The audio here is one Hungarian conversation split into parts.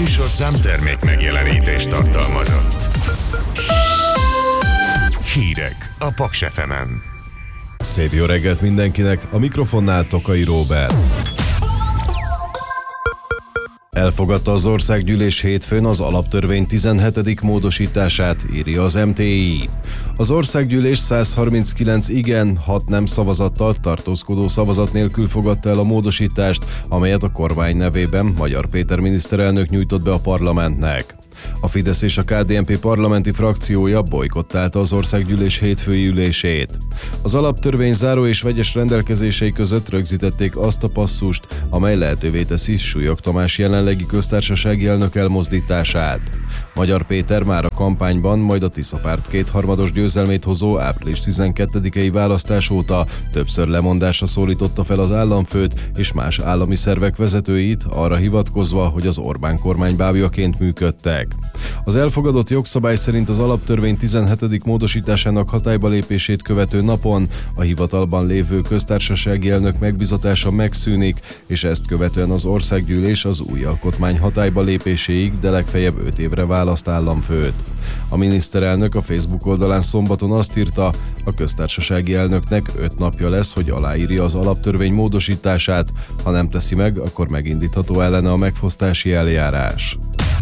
műsorszám termék megjelenítést tartalmazott. Hírek a Paks FM-en. Szép jó reggelt mindenkinek, a mikrofonnál Tokai Róbert. Elfogadta az országgyűlés hétfőn az alaptörvény 17. módosítását, írja az MTI. Az országgyűlés 139 igen, 6 nem szavazattal, tartózkodó szavazat nélkül fogadta el a módosítást, amelyet a kormány nevében Magyar Péter miniszterelnök nyújtott be a parlamentnek. A Fidesz és a KDNP parlamenti frakciója bojkottálta az országgyűlés hétfői ülését. Az alaptörvény záró és vegyes rendelkezései között rögzítették azt a passzust, amely lehetővé teszi Súlyog Tamás jelenlegi köztársasági elnök elmozdítását. Magyar Péter már a kampányban, majd a Tisza párt kétharmados győzelmét hozó április 12-i választás óta többször lemondásra szólította fel az államfőt és más állami szervek vezetőit, arra hivatkozva, hogy az Orbán kormány bábjaként működtek. Az elfogadott jogszabály szerint az alaptörvény 17. módosításának hatályba lépését követő napon a hivatalban lévő köztársasági elnök megbizatása megszűnik, és ezt követően az országgyűlés az új alkotmány hatályba lépéséig, de legfeljebb 5 évre választ államfőt. A miniszterelnök a Facebook oldalán szombaton azt írta, a köztársasági elnöknek 5 napja lesz, hogy aláírja az alaptörvény módosítását, ha nem teszi meg, akkor megindítható ellene a megfosztási eljárás.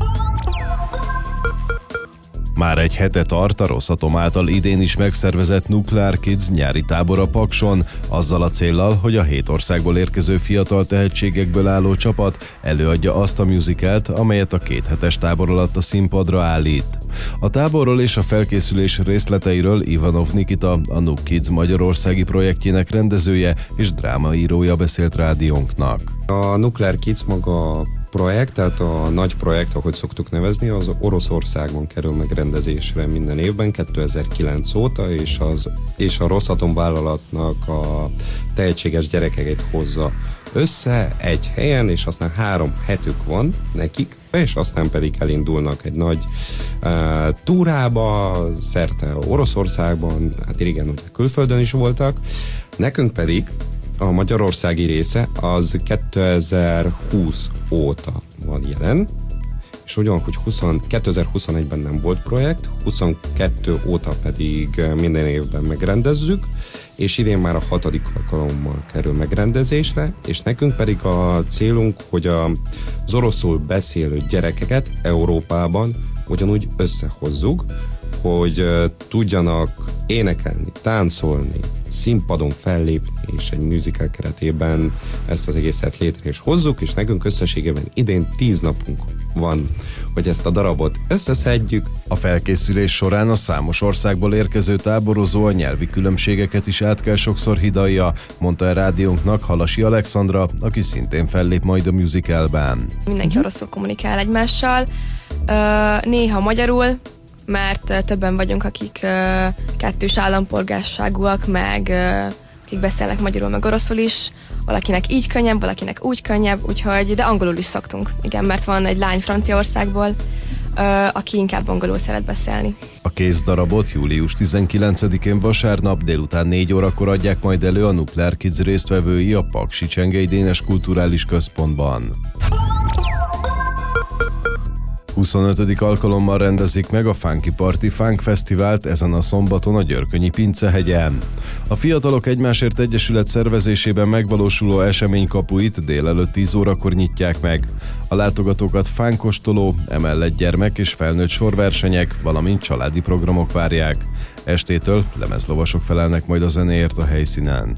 Már egy hete tart a Rosszatom által idén is megszervezett Nuclear Kids nyári tábor a Pakson, azzal a céllal, hogy a 7 országból érkező fiatal tehetségekből álló csapat előadja azt a musicalt, amelyet a 2 hetes tábor alatt a színpadra állít. A táborról és a felkészülés részleteiről Ivanov Nikita, a Nuc Kids magyarországi projektjének rendezője és drámaírója beszélt rádiónknak. A Nuclear Kids maga projekt, tehát a nagy projekt, ahogy szoktuk nevezni, az Oroszországban kerül megrendezésre minden évben, 2009 óta, és a Rosszatom vállalatnak a tehetséges gyerekeket hozza össze egy helyen, és aztán 3 hetük van nekik, és aztán pedig elindulnak egy nagy túrába, szerte Oroszországban, hát régen ugye külföldön is voltak, nekünk pedig a magyarországi része az 2020 óta van jelen, és ugyanúgy 2021-ben nem volt projekt, 22 óta pedig minden évben megrendezzük, és idén már a 6. alkalommal kerül megrendezésre, és nekünk pedig a célunk, hogy az oroszul beszélő gyerekeket Európában ugyanúgy összehozzuk, hogy tudjanak énekelni, táncolni, színpadon fellépni, és egy musical keretében ezt az egészet létre is hozzuk, és nekünk összességében idén 10 napunk van, hogy ezt a darabot összeszedjük. A felkészülés során a számos országból érkező táborozó a nyelvi különbségeket is át kell sokszor hidalja, mondta a rádiónknak Halasi Alexandra, aki szintén fellép majd a musicalben. Mindenki oroszul kommunikál egymással, néha magyarul, mert többen vagyunk, akik kettős állampolgárságúak, meg akik beszélnek magyarul, meg oroszul is. Valakinek így könnyebb, valakinek úgy könnyebb, úgyhogy, de angolul is szoktunk. Igen, mert van egy lány Franciaországból, aki inkább angolul szeret beszélni. A kézdarabot július 19-én vasárnap délután 4 órakor adják majd elő a Nuclear Kids résztvevői a Paksi Csengei Dénes Kulturális Központban. 25. alkalommal rendezik meg a Funky Party Funk Fesztivált ezen a szombaton a Györkönyi Pincehegyen. A Fiatalok Egymásért Egyesület szervezésében megvalósuló esemény kapuit délelőtt 10 órakor nyitják meg. A látogatókat fánkostoló, emellett gyermek és felnőtt sorversenyek, valamint családi programok várják. Estétől lemezlovasok felelnek majd a zenéért a helyszínen.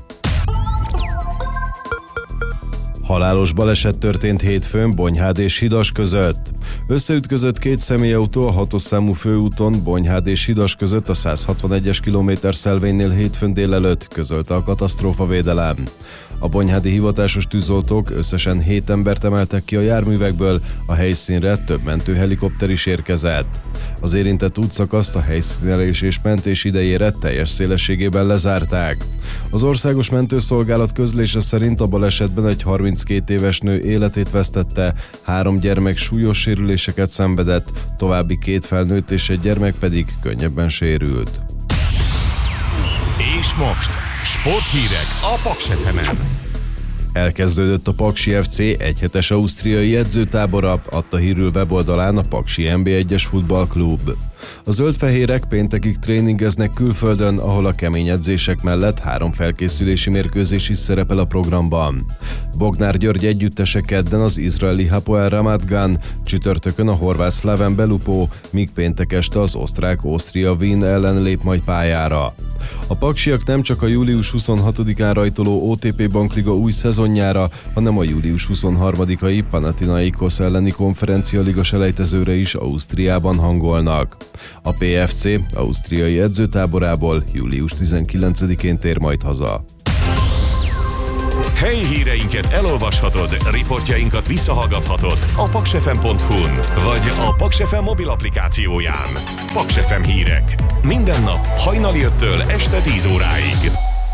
Halálos baleset történt hétfőn Bonyhád és Hidas között. Összeütközött 2 személyautó a 6-os számú főúton Bonyhád és Hidas között a 161-es kilométerszelvénynél hétfőn délelőtt, közölte a katasztrófavédelem. A bonyhádi hivatásos tűzoltók összesen 7 embert emeltek ki a járművekből, a helyszínre több mentőhelikopter is érkezett. Az érintett útszakaszt a helyszínelés és mentés idejére teljes szélességében lezárták. Az Országos Mentőszolgálat közlése szerint a balesetben egy 32 éves nő életét vesztette, 3 gyermek súlyos sérüléseket szenvedett, további 2 felnőtt és egy gyermek pedig könnyebben sérült. És most sporthírek a Paks FM-en. Elkezdődött a Paksi FC egyhetes ausztriai edzőtábora, adta hírül weboldalán a Paksi NB1-es futballklub. A zöldfehérek péntekig tréningeznek külföldön, ahol a kemény edzések mellett 3 felkészülési mérkőzés is szerepel a programban. Bognár György együttese kedden az izraeli Hapoel Ramat Gan, csütörtökön a horvát Slaven Belupo, míg péntek este az osztrák Austria Wien ellen lép majd pályára. A paksiak nem csak a július 26-án rajtoló OTP Bankliga új szezonjára, hanem a július 23-ai Panathinaikos elleni konferencialiga selejtezőre is Ausztriában hangolnak. A PFC ausztriai edzőtáborából július 19-én tér majd haza. Helyi híreinket elolvashatod, riportjainkat visszahallgathatod a paksfm.hu-n, vagy a Paks FM mobil applikációján. Paks FM hírek. Minden nap hajnali 5-től este 10 óráig.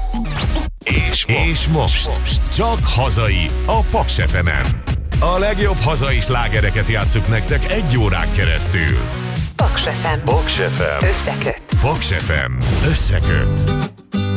És most csak hazai a Paks FM-en. A legjobb hazai slágereket játsszuk nektek 1 órán keresztül. Paks FM. Paks FM. Összeköt. Paks FM. Összeköt.